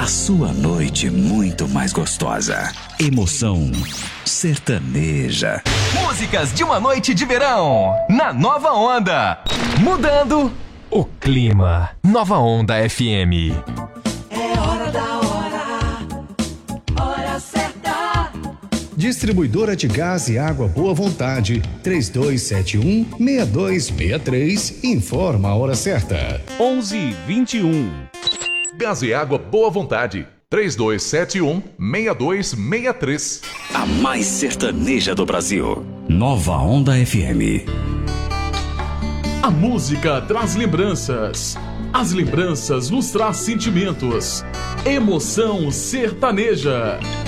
a sua noite muito mais gostosa. Emoção sertaneja. Músicas de uma noite de verão, na Nova Onda. Mudando o clima. Nova Onda FM. É hora da hora certa. Distribuidora de Gás e Água Boa Vontade, 3271-6263, informa a hora certa. 11h21. Gás e Água Boa Vontade, 3271-6263. A mais sertaneja do Brasil. Nova Onda FM. A música traz lembranças. As lembranças nos traz sentimentos. Emoção sertaneja.